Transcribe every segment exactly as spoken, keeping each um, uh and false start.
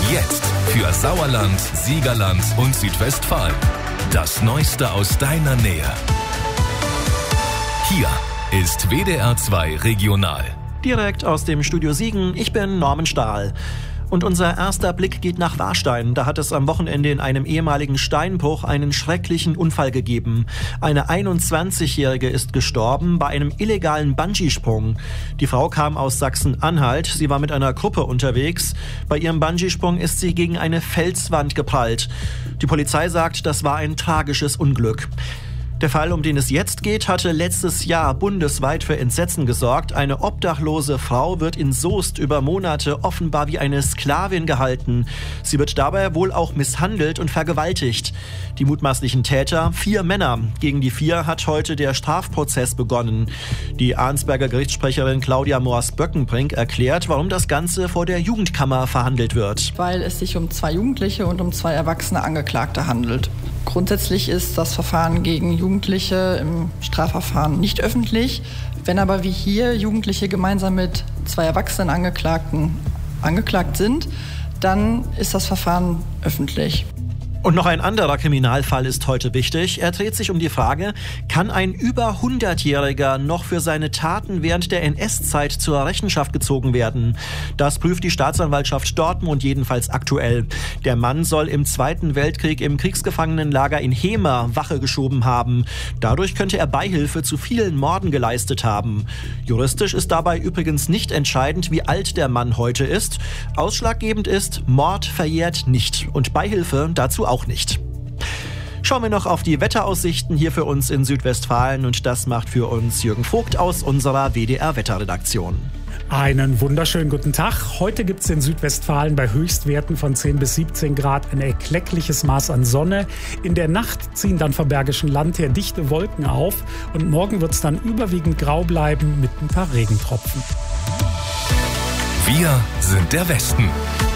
Jetzt für Sauerland, Siegerland und Südwestfalen. Das Neueste aus deiner Nähe. Hier ist W D R zwei Regional. Direkt aus dem Studio Siegen, ich bin Norman Stahl. Und unser erster Blick geht nach Warstein. Da hat es am Wochenende in einem ehemaligen Steinbruch einen schrecklichen Unfall gegeben. Eine einundzwanzigjährige ist gestorben bei einem illegalen Bungee-Sprung. Die Frau kam aus Sachsen-Anhalt. Sie war mit einer Gruppe unterwegs. Bei ihrem Bungee-Sprung ist sie gegen eine Felswand geprallt. Die Polizei sagt, das war ein tragisches Unglück. Der Fall, um den es jetzt geht, hatte letztes Jahr bundesweit für Entsetzen gesorgt. Eine obdachlose Frau wird in Soest über Monate offenbar wie eine Sklavin gehalten. Sie wird dabei wohl auch misshandelt und vergewaltigt. Die mutmaßlichen Täter, vier Männer. Gegen die vier hat heute der Strafprozess begonnen. Die Arnsberger Gerichtssprecherin Claudia Moers-Böckenbrink erklärt, warum das Ganze vor der Jugendkammer verhandelt wird. Weil es sich um zwei Jugendliche und um zwei erwachsene Angeklagte handelt. Grundsätzlich ist das Verfahren gegen Jugendliche im Strafverfahren nicht öffentlich. Wenn aber wie hier Jugendliche gemeinsam mit zwei erwachsenen Angeklagten angeklagt sind, dann ist das Verfahren öffentlich. Und noch ein anderer Kriminalfall ist heute wichtig. Er dreht sich um die Frage, kann ein über hundertjähriger noch für seine Taten während der N S-Zeit zur Rechenschaft gezogen werden? Das prüft die Staatsanwaltschaft Dortmund jedenfalls aktuell. Der Mann soll im Zweiten Weltkrieg im Kriegsgefangenenlager in Hemer Wache geschoben haben. Dadurch könnte er Beihilfe zu vielen Morden geleistet haben. Juristisch ist dabei übrigens nicht entscheidend, wie alt der Mann heute ist. Ausschlaggebend ist, Mord verjährt nicht und Beihilfe dazu auch. Auch nicht. Schauen wir noch auf die Wetteraussichten hier für uns in Südwestfalen und das macht für uns Jürgen Vogt aus unserer W D R-Wetterredaktion. Einen wunderschönen guten Tag. Heute gibt es in Südwestfalen bei Höchstwerten von zehn bis siebzehn Grad ein erkleckliches Maß an Sonne. In der Nacht ziehen dann vom Bergischen Land her dichte Wolken auf und morgen wird es dann überwiegend grau bleiben mit ein paar Regentropfen. Wir sind der Westen.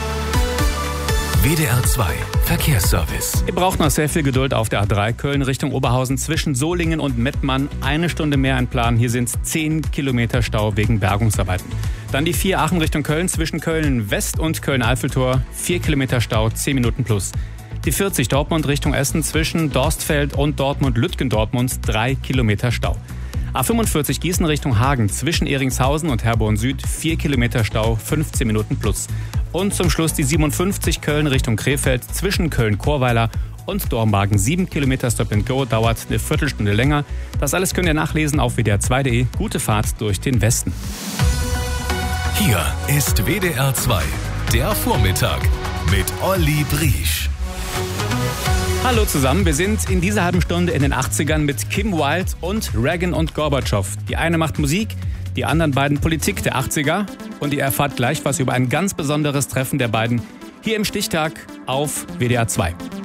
W D R zwei Verkehrsservice. Ihr braucht noch sehr viel Geduld auf der A drei Köln Richtung Oberhausen zwischen Solingen und Mettmann. Eine Stunde mehr einplanen. Hier sind es zehn Kilometer Stau wegen Bergungsarbeiten. Dann die vier Aachen Richtung Köln zwischen Köln West und Köln-Eiffeltor. vier Kilometer Stau, zehn Minuten plus. Die vierzig Dortmund Richtung Essen zwischen Dorstfeld und Dortmund-Lütgendortmund. drei Kilometer Stau. A fünfundvierzig Gießen Richtung Hagen zwischen Ehringshausen und Herborn Süd. vier Kilometer Stau, fünfzehn Minuten plus. Und zum Schluss die siebenundfünfzig Köln Richtung Krefeld zwischen Köln-Chorweiler und Dormagen. sieben Kilometer Stop and Go, dauert eine Viertelstunde länger. Das alles könnt ihr nachlesen auf w d r zwei punkt d e. Gute Fahrt durch den Westen. Hier ist W D R zwei, der Vormittag mit Olli Briesch. Hallo zusammen, wir sind in dieser halben Stunde in den achtzigern mit Kim Wilde und Reagan und Gorbatschow. Die eine macht Musik, die anderen beiden Politik der achtziger und ihr erfahrt gleich was über ein ganz besonderes Treffen der beiden hier im Stichtag auf W D R zwei.